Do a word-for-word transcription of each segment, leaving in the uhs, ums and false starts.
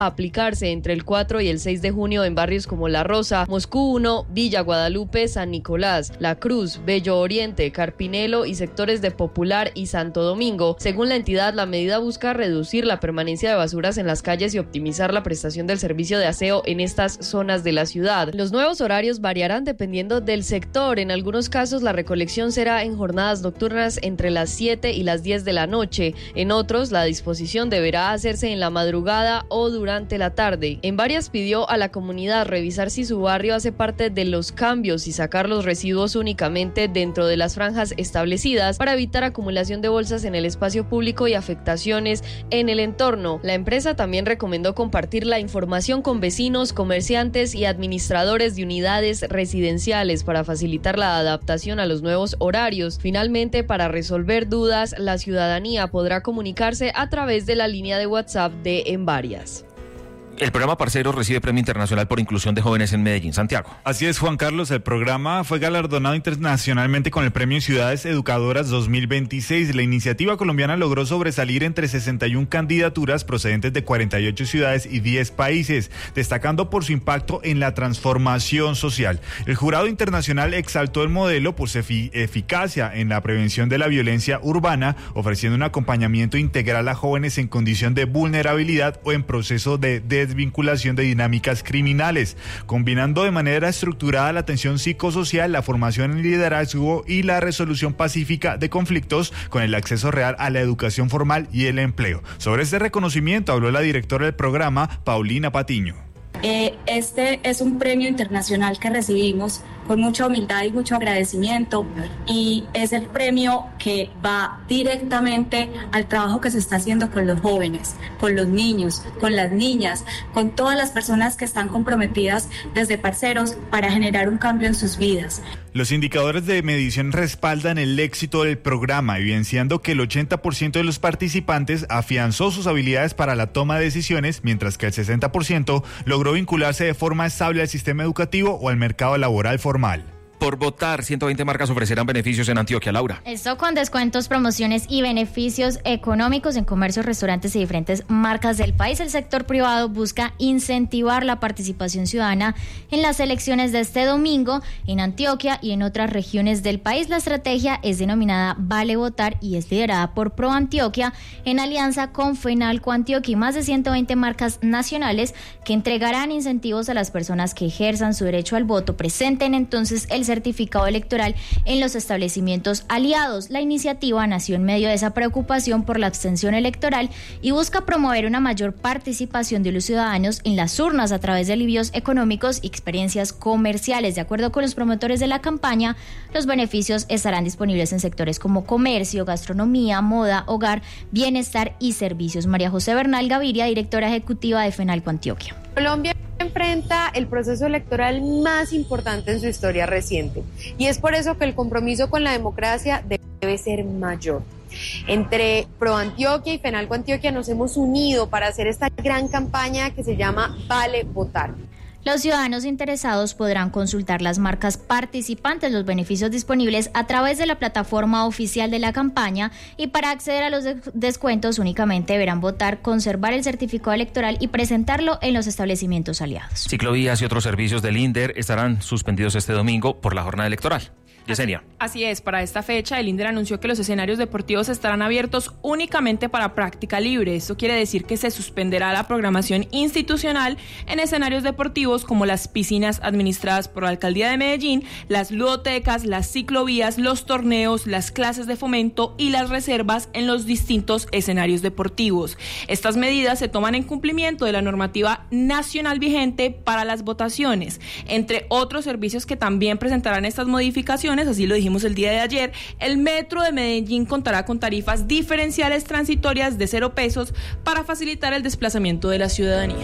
a aplicarse entre el cuatro y el seis de junio en barrios como La Rosa, Moscú uno, Villa Guadalupe, San Nicolás, La Cruz, Bello Oriente, Carpinelo y sectores de Popular y Santo Domingo. Según la entidad, la medida busca reducir la permanencia de basuras en las calles y optimizar la prestación del servicio de aseo en estas zonas de la ciudad. Los nuevos horarios variarán dependiendo del sector. En algunos casos, la recolección será en jornadas nocturnas entre las siete y las diez de la noche. En otros, la disposición deberá hacerse en la madrugada o durante durante la tarde. En varias pidió a la comunidad revisar si su barrio hace parte de los cambios y sacar los residuos únicamente dentro de las franjas establecidas para evitar acumulación de bolsas en el espacio público y afectaciones en el entorno. La empresa también recomendó compartir la información con vecinos, comerciantes y administradores de unidades residenciales para facilitar la adaptación a los nuevos horarios. Finalmente, para resolver dudas, la ciudadanía podrá comunicarse a través de la línea de WhatsApp de En Varias. El programa Parceros recibe Premio Internacional por Inclusión de Jóvenes en Medellín. Santiago. Así es, Juan Carlos. El programa fue galardonado internacionalmente con el Premio Ciudades Educadoras dos mil veintiséis. La iniciativa colombiana logró sobresalir entre sesenta y una candidaturas procedentes de cuarenta y ocho ciudades y diez países, destacando por su impacto en la transformación social. El jurado internacional exaltó el modelo por su efi- eficacia en la prevención de la violencia urbana, ofreciendo un acompañamiento integral a jóvenes en condición de vulnerabilidad o en proceso de desvinculación de dinámicas criminales, combinando de manera estructurada la atención psicosocial, la formación en liderazgo y la resolución pacífica de conflictos con el acceso real a la educación formal y el empleo. Sobre este reconocimiento habló la directora del programa, Paulina Patiño. Eh, este es un premio internacional que recibimos con mucha humildad y mucho agradecimiento, y es el premio que va directamente al trabajo que se está haciendo con los jóvenes, con los niños, con las niñas, con todas las personas que están comprometidas desde Parceros para generar un cambio en sus vidas. Los indicadores de medición respaldan el éxito del programa, evidenciando que el ochenta por ciento de los participantes afianzó sus habilidades para la toma de decisiones, mientras que el sesenta por ciento logró vincularse de forma estable al sistema educativo o al mercado laboral formal. Por votar, ciento veinte marcas ofrecerán beneficios en Antioquia. Laura. Esto con descuentos, promociones y beneficios económicos en comercios, restaurantes y diferentes marcas del país. El sector privado busca incentivar la participación ciudadana en las elecciones de este domingo en Antioquia y en otras regiones del país. La estrategia es denominada Vale Votar y es liderada por Pro Antioquia en alianza con Fenalco Antioquia y más de ciento veinte marcas nacionales que entregarán incentivos a las personas que ejerzan su derecho al voto. Presenten entonces el certificado electoral en los establecimientos aliados. La iniciativa nació en medio de esa preocupación por la abstención electoral y busca promover una mayor participación de los ciudadanos en las urnas a través de alivios económicos y experiencias comerciales. De acuerdo con los promotores de la campaña, los beneficios estarán disponibles en sectores como comercio, gastronomía, moda, hogar, bienestar y servicios. María José Bernal Gaviria, directora ejecutiva de Fenalco Antioquia. Colombia enfrenta el proceso electoral más importante en su historia reciente y es por eso que el compromiso con la democracia debe ser mayor. Entre Pro Antioquia y Fenalco Antioquia nos hemos unido para hacer esta gran campaña que se llama Vale Votar. Los ciudadanos interesados podrán consultar las marcas participantes, los beneficios disponibles a través de la plataforma oficial de la campaña, y para acceder a los de- descuentos únicamente deberán votar, conservar el certificado electoral y presentarlo en los establecimientos aliados. Ciclovías y otros servicios del INDER estarán suspendidos este domingo por la jornada electoral. Yesenia. Así es, para esta fecha el INDER anunció que los escenarios deportivos estarán abiertos únicamente para práctica libre. Esto quiere decir que se suspenderá la programación institucional en escenarios deportivos como las piscinas administradas por la Alcaldía de Medellín, las ludotecas, las ciclovías, los torneos, las clases de fomento y las reservas en los distintos escenarios deportivos. Estas medidas se toman en cumplimiento de la normativa nacional vigente para las votaciones. Entre otros servicios que también presentarán estas modificaciones, así lo dijimos el día de ayer, el Metro de Medellín contará con tarifas diferenciales transitorias de cero pesos para facilitar el desplazamiento de la ciudadanía.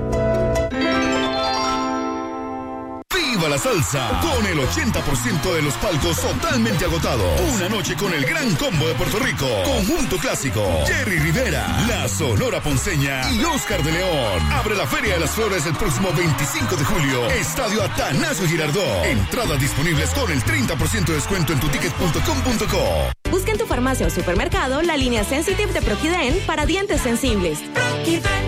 ¡Viva la salsa! Con el ochenta por ciento de los palcos totalmente agotados. Una noche con el gran combo de Puerto Rico. Conjunto Clásico, Jerry Rivera, La Sonora Ponceña y Oscar de León. Abre la Feria de las Flores el próximo veinticinco de julio. Estadio Atanasio Girardot. Entradas disponibles con el treinta por ciento de descuento en tuticket punto com punto co. Busca en tu farmacia o supermercado la línea Sensitive de Proquiden para dientes sensibles.